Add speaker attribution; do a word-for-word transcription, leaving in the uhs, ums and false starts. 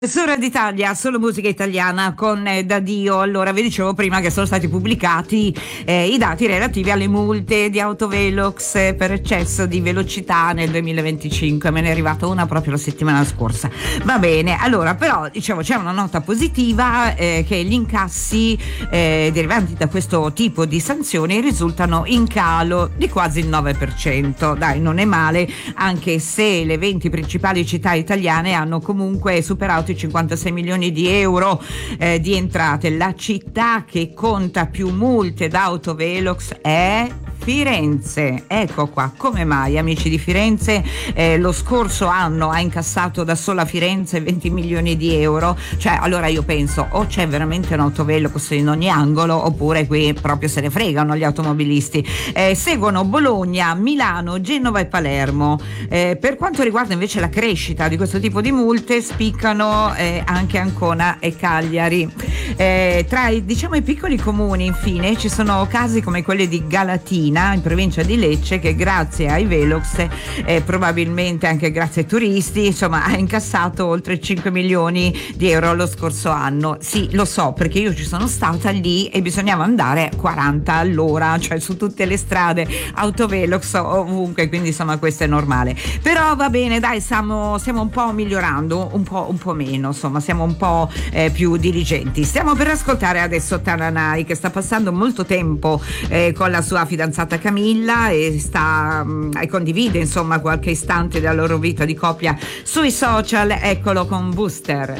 Speaker 1: Su Radio Italia, solo musica italiana con eh, Da Dio. Allora, vi dicevo prima che sono stati pubblicati eh, i dati relativi alle multe di Autovelox eh, per eccesso di velocità nel duemilaventicinque. Me ne è arrivata una proprio la settimana scorsa. Va bene, allora però dicevo c'è una nota positiva eh, che gli incassi eh, derivanti da questo tipo di sanzioni risultano in calo di quasi il nove per cento. Dai, non è male, anche se le venti principali città italiane hanno comunque superato i cinquantasei milioni di euro eh, di entrate. La città che conta più multe da Autovelox è Firenze. Ecco qua, come mai, amici di Firenze? Eh, lo scorso anno ha incassato da sola Firenze venti milioni di euro. Cioè, allora io penso, o c'è veramente un Autovelox in ogni angolo, oppure qui proprio se ne fregano gli automobilisti. Eh, seguono Bologna, Milano, Genova e Palermo. Eh, per quanto riguarda invece la crescita di questo tipo di multe, spiccano eh, anche Ancona e Cagliari. Eh, tra i, diciamo, i piccoli comuni, infine, ci sono casi come quelli di Galatina, in provincia di Lecce, che grazie ai Velox, eh, probabilmente anche grazie ai turisti, insomma, ha incassato oltre cinque milioni di euro lo scorso anno. Sì, lo so, perché io ci sono stata lì e bisognava andare a quaranta all'ora, cioè su tutte le strade, Autovelox ovunque, quindi insomma questo è normale. Però va bene, dai, stiamo, stiamo un po' migliorando, un po', un po' meno, insomma, siamo un po' eh, più diligenti. Stiamo per ascoltare adesso Tananai, che sta passando molto tempo eh, con la sua fidanzata Camilla e sta mh, e condivide insomma qualche istante della loro vita di coppia sui social. Eccolo con Booster.